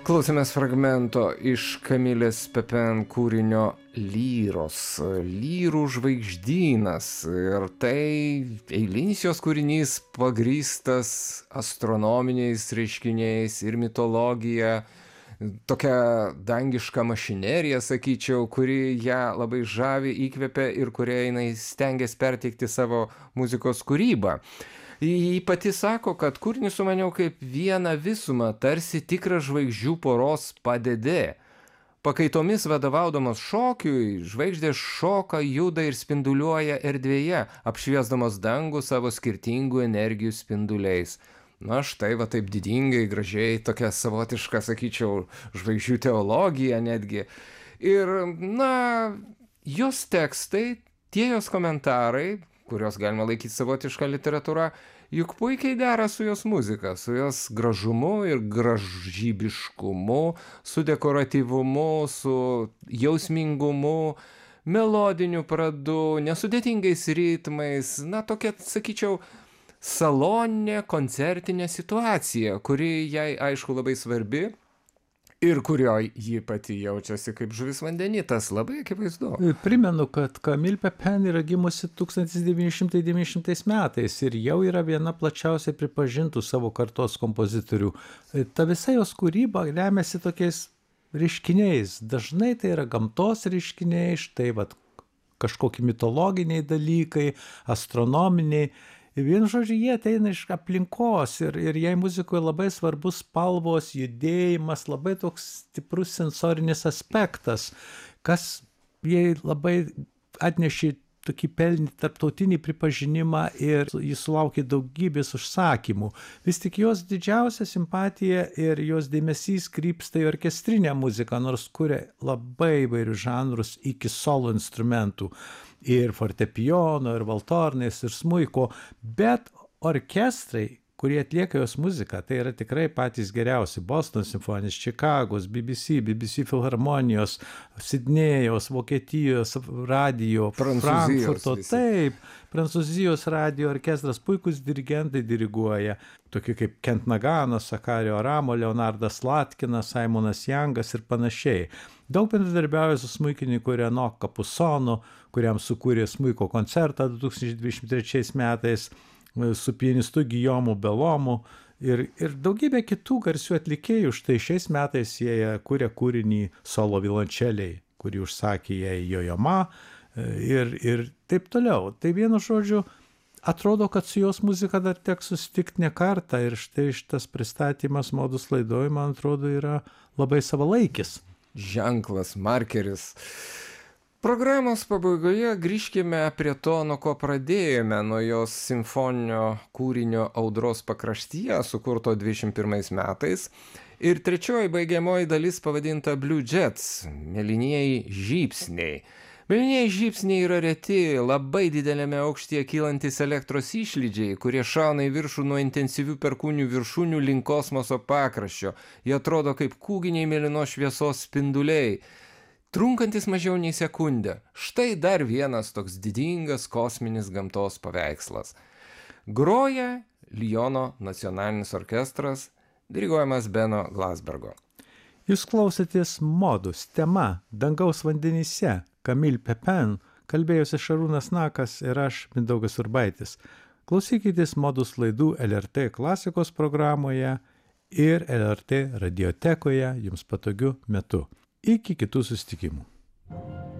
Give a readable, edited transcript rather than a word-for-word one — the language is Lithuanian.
Klausėmės fragmento iš Kamilės Pepen kūrinio Lyros, Lyrų žvaigždynas. Ir tai eilinis jos kūrinys pagrįstas astronominiais reiškiniais ir mitologija, tokia dangiška mašinerija, sakyčiau, kuri ją labai žavi, įkvepia ir kuria jinai stengiasi perteikti savo muzikos kūrybą. Ji pati sako, kad kūrinį sumaniau kaip vieną visumą, tarsi tikras žvaigždžių poros padedė. Pakaitomis vadovaudamos šokiui, žvaigždės šoka, juda ir spinduliuoja erdvėje, apšviesdamos dangų savo skirtingų energijų spinduliais. Na štai va taip didingai, gražiai, tokia savotiška, sakyčiau, žvaigždžių teologija netgi. Ir, na, jos tekstai, tie jos komentarai, kurios galima laikyti savotišką literatūrą, juk puikiai dera su jos muzika, su jos gražumu ir gražybiškumu, su dekoratyvumu, su jausmingumu, melodiniu pradu, nesudėtingais ritmais, na tokia, sakyčiau, saloninė koncertinė situacija, kuri jai, aišku, labai svarbi ir kurioje ji pati jaučiasi kaip žuvis vandeny, tas labai akivaizdu. Primenu, kad Camille Pepin yra gimusi 1990 metais ir jau yra viena plačiausiai pripažintų savo kartos kompozitorių. Ta visa jos kūryba remiasi tokiais reiškiniais. Dažnai tai yra gamtos reiškiniai, štai vat, kažkokie mitologiniai dalykai, astronominiai. Vienu žodžiu, jie ateina iš aplinkos ir jai muzikoje labai svarbus spalvos, judėjimas, labai toks stiprus sensorinis aspektas, kas jai labai atnešė tokį pelnį tarptautinį pripažinimą ir jis sulaukė daugybės užsakymų. Vis tik jos didžiausia simpatija ir jos dėmesys krypsta į orkestrinę muziką, nors kuria labai įvairius žanrus iki solo instrumentų. Ir fortepijono, ir valtornais, ir smuiko, bet orkestrai, kurie atlieka jos muziką, tai yra tikrai patys geriausi. Boston simfonijos, Čikagos, BBC filharmonijos, Sidnėjaus, Vokietijos radijo, Frankfurto, taip, Prancūzijos radijo orkestras, puikus dirigentai diriguoja, tokie kaip Kent Naganas, Sakario Aramo, Leonardas Latkinas, Simonas Jangas ir panašiai. Daug bendradarbiauja su smuikininku Reno Capusonu, kuriam sukūrė smuiko koncertą 2023 metais, su pianistu Gijomu Belomu ir daugybė kitų garsių atlikėjų. Štai šiais metais jie kuria kūrinį solo violončeliai, kurį užsakė jai Jojoma ir taip toliau. Tai vienu žodžiu, atrodo, kad su jos muzika dar teks susitikti ne kartą ir štai šitas pristatymas Modus laidoj, man atrodo, yra labai savalaikis. Ženklas, markeris. Programos pabaigoje grįžkime prie to, nuo ko pradėjome, nuo jos simfoninio kūrinio Audros pakraštyje, sukurto 21 metais. Ir trečioji baigiamoji dalis pavadinta Blue Jets, mėlynieji žybsniai. Mėlynieji žybsniai yra reti, labai didelėme aukštyje kylantis elektros išlydžiai, kurie šauna į viršų nuo intensyvių perkūnių viršūnių link kosmoso pakraščio. Jie atrodo kaip kūginiai mėlynos šviesos spinduliai, trunkantis mažiau nei sekundę. Štai dar vienas toks didingas kosminis gamtos paveikslas. Groja Liono nacionalinis orkestras, diriguojamas Beno Glasbergo. Jūs klausėtės Modus, tema Dangaus vandenyse, Camille Pepin, kalbėjosi Šarūnas Nakas ir aš, Mindaugas Urbaitis. Klausykitės Modus laidų LRT klasikos programoje ir LRT radiotekoje jums patogiu metu. Iki kitų susitikimų.